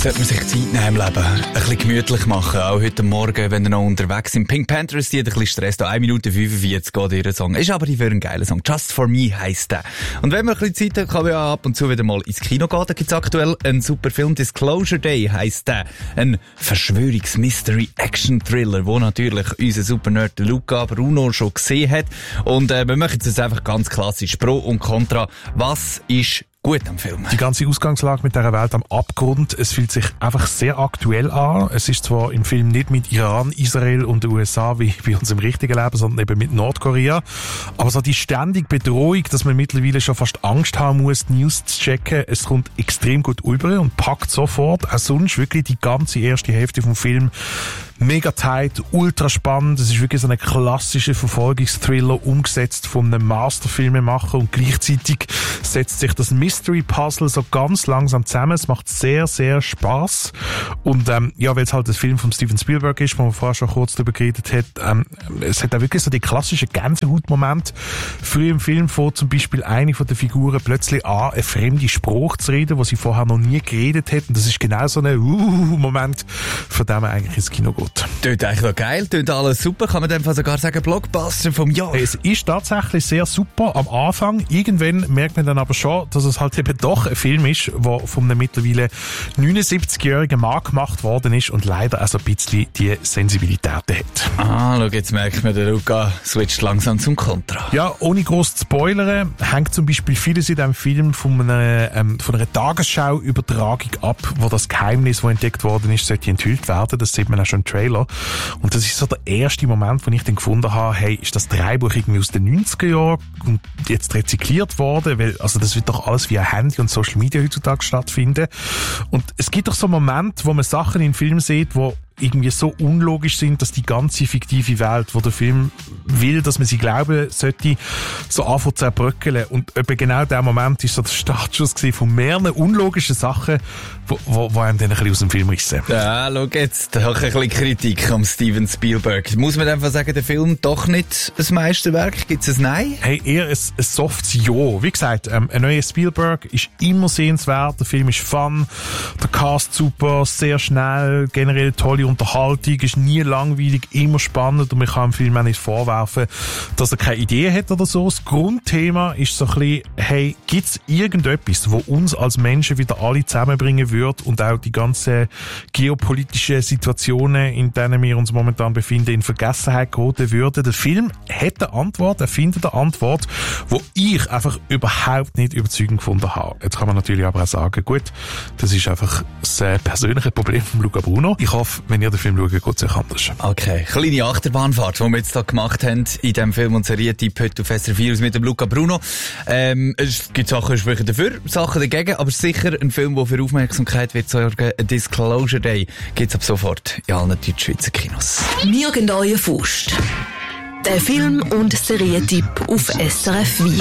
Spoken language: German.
sollte man sich Zeit nehmen im Leben. Ein bisschen gemütlich machen. Auch heute Morgen, wenn ihr noch unterwegs sind. Pink Panthers, die hat ein bisschen Stress. 1 Minute 45 geht ihr Song. Ist aber für einen geilen Song. Just for me heisst der. Und wenn man ein bisschen Zeit hat, kann man ja ab und zu wieder mal ins Kino gehen. Da gibt's aktuell einen super Film. Disclosure Day heisst der. Ein Verschwörungs-Mystery-Action-Thriller, wo natürlich unser Super-Nerd Luca Bruno schon gesehen hat. Und wir machen jetzt einfach ganz klassisch Pro und Contra. Was ist gut am Film? Die ganze Ausgangslage mit dieser Welt am Abgrund, es fühlt sich einfach sehr aktuell an. Es ist zwar im Film nicht mit Iran, Israel und den USA wie bei uns im richtigen Leben, sondern eben mit Nordkorea. Aber so die ständige Bedrohung, dass man mittlerweile schon fast Angst haben muss, die News zu checken, es kommt extrem gut rüber und packt sofort. Auch sonst wirklich die ganze erste Hälfte vom Film mega tight, ultra spannend. Es ist wirklich so ein klassischer Verfolgungsthriller, umgesetzt von einem Masterfilmemacher, und gleichzeitig setzt sich das Mystery-Puzzle so ganz langsam zusammen. Es macht sehr, sehr Spass. Und ja, weil es halt ein Film von Steven Spielberg ist, wo man vorher schon kurz darüber geredet hat, es hat auch wirklich so die klassischen Gänsehautmomente. Früh im Film fängt zum Beispiel eine von den Figuren plötzlich an, eine fremde Sprache zu reden, die sie vorher noch nie geredet hat. Und das ist genau so ein Moment, von dem man eigentlich ins Kino geht. Tönt eigentlich noch geil, tönt alles super. Kann man dem sogar sagen, Blockbuster vom Jahr? Es ist tatsächlich sehr super am Anfang. Irgendwann merkt man dann aber schon, dass es halt eben doch ein Film ist, der von einem mittlerweile 79-jährigen Mann gemacht worden ist und leider auch so ein bisschen die Sensibilität hat. Ah, schau, jetzt merkt man, der Luca switcht langsam zum Kontra. Ja, ohne gross zu spoilern, hängt zum Beispiel vieles in diesem Film von einer Tagesschau-Übertragung ab, wo das Geheimnis, das entdeckt worden ist, sollte enthüllt werden. Das sieht man auch schon im Trailer. Und das ist so der erste Moment, wo ich dann gefunden habe, hey, ist das Drehbuch irgendwie aus den 90er Jahren und jetzt rezykliert worden? Weil, also das wird doch alles via Handy und Social Media heutzutage stattfinden. Und es gibt doch so Momente, wo man Sachen in Filmen sieht, wo irgendwie so unlogisch sind, dass die ganze fiktive Welt, wo der Film will, dass man sie glauben sollte, so anfangen zu zerbröckeln. Und eben genau der Moment ist so der Startschuss von mehreren unlogischen Sachen, wo einem dann ein bisschen aus dem Film rissen. Ja, schau jetzt, da habe ich ein bisschen Kritik am Steven Spielberg. Muss man einfach sagen, der Film doch nicht ein Meisterwerk? Gibt es ein Nein? Hey, eher ein softes Ja. Wie gesagt, ein neuer Spielberg ist immer sehenswert, der Film ist fun, der Cast super, sehr schnell, generell tolle Unterhaltung, ist nie langweilig, immer spannend, und man kann dem Film auch nicht vorwerfen, dass er keine Idee hat oder so. Das Grundthema ist so ein bisschen, hey, gibt's irgendetwas, wo uns als Menschen wieder alle zusammenbringen wird und auch die ganzen geopolitischen Situationen, in denen wir uns momentan befinden, in Vergessenheit geraten würden? Der Film hat eine Antwort, er findet eine Antwort, wo ich einfach überhaupt nicht überzeugend gefunden habe. Jetzt kann man natürlich aber auch sagen, gut, das ist einfach das persönliche Problem von Luca Bruno. Ich hoffe, wenn ihr den Film schaut, geht es euch anders. Okay, kleine Achterbahnfahrt, die wir jetzt hier gemacht haben in diesem Film und Serie-Tipp heute auf SRF Virus mit dem Luca Bruno. Es gibt Sachen, die sprechen dafür, Sachen dagegen, aber sicher ein Film, der für Aufmerksamkeit wird sorgen. Disclosure Day gibt's ab sofort in allen Deutschschweizer Kinos. Nirgend euer Faust. Der Film- und Serientipp auf SRF Virus.